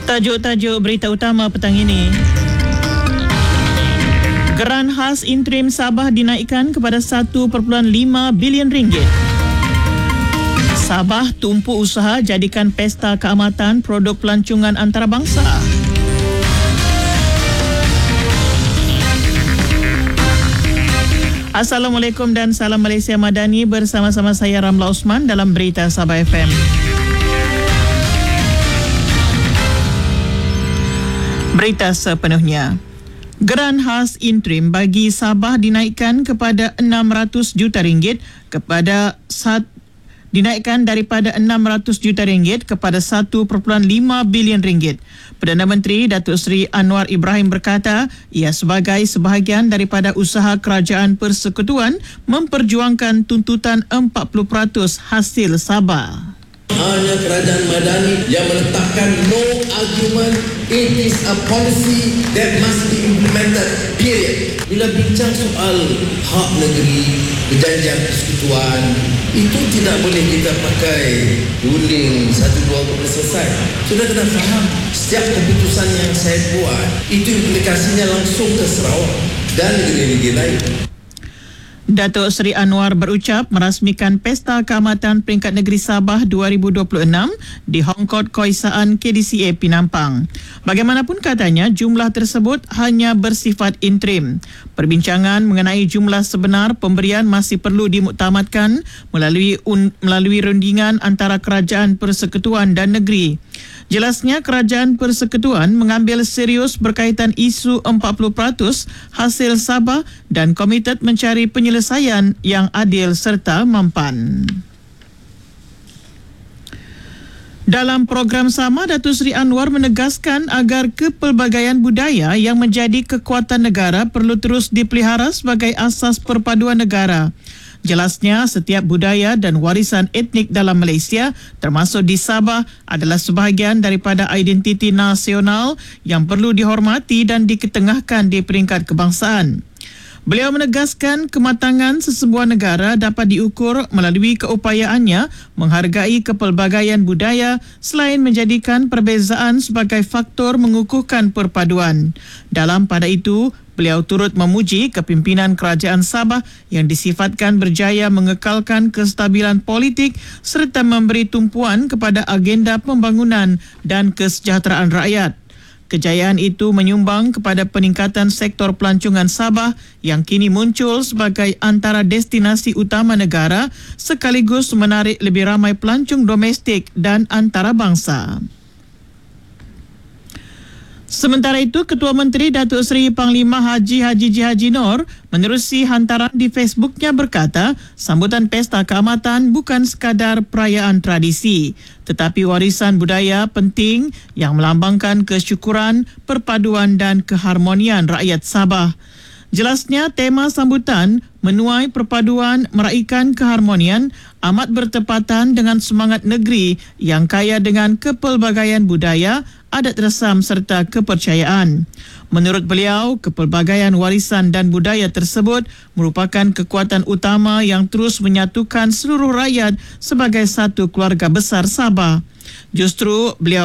Tajuk-tajuk berita utama petang ini. Geran khas interim Sabah dinaikkan kepada 1.5 bilion ringgit. Sabah tumpu usaha jadikan pesta keamatan produk pelancongan antarabangsa. Assalamualaikum dan salam Malaysia Madani, bersama-sama saya Ramla Osman dalam Berita Sabah FM. Berita sepenuhnya. Geran khas interim bagi Sabah dinaikkan kepada 600 juta ringgit dinaikkan daripada 600 juta ringgit kepada 1.5 bilion ringgit. Perdana Menteri Datuk Seri Anwar Ibrahim berkata, ia sebagai sebahagian daripada usaha Kerajaan Persekutuan memperjuangkan tuntutan 40% hasil Sabah. Hanya kerajaan Madani yang meletakkan no argument, it is a policy that must be implemented, period. Bila bincang soal hak negeri, perjanjian persekutuan, itu tidak boleh kita pakai ruling 1-2 boleh selesai. Sudah kena faham, setiap keputusan yang saya buat, itu implikasinya langsung ke Sarawak dan negeri-negeri lain. Datuk Seri Anwar berucap merasmikan Pesta Keamatan Peringkat Negeri Sabah 2026 di Hong Kong Koisaan KDCA Pinampang. Bagaimanapun katanya, jumlah tersebut hanya bersifat interim. Perbincangan mengenai jumlah sebenar pemberian masih perlu dimuktamadkan melalui rundingan antara Kerajaan Persekutuan dan negeri. Jelasnya, Kerajaan Persekutuan mengambil serius berkaitan isu 40% hasil Sabah dan komited mencari penyelesaian yang adil serta mampan. Dalam program sama, Datuk Seri Anwar menegaskan agar kepelbagaian budaya yang menjadi kekuatan negara perlu terus dipelihara sebagai asas perpaduan negara. Jelasnya, setiap budaya dan warisan etnik dalam Malaysia, termasuk di Sabah, adalah sebahagian daripada identiti nasional yang perlu dihormati dan diketengahkan di peringkat kebangsaan. Beliau menegaskan kematangan sesebuah negara dapat diukur melalui keupayaannya menghargai kepelbagaian budaya selain menjadikan perbezaan sebagai faktor mengukuhkan perpaduan. Dalam pada itu, beliau turut memuji kepimpinan Kerajaan Sabah yang disifatkan berjaya mengekalkan kestabilan politik serta memberi tumpuan kepada agenda pembangunan dan kesejahteraan rakyat. Kejayaan itu menyumbang kepada peningkatan sektor pelancongan Sabah yang kini muncul sebagai antara destinasi utama negara sekaligus menarik lebih ramai pelancong domestik dan antarabangsa. Sementara itu, Ketua Menteri Datuk Seri Panglima Haji Nur menerusi hantaran di Facebooknya berkata, sambutan Pesta Keamatan bukan sekadar perayaan tradisi, tetapi warisan budaya penting yang melambangkan kesyukuran, perpaduan dan keharmonian rakyat Sabah. Jelasnya, tema sambutan menuai perpaduan meraikan keharmonian amat bertepatan dengan semangat negeri yang kaya dengan kepelbagaian budaya, adat resam serta kepercayaan. Menurut beliau, kepelbagaian warisan dan budaya tersebut merupakan kekuatan utama yang terus menyatukan seluruh rakyat sebagai satu keluarga besar Sabah. Justru beliau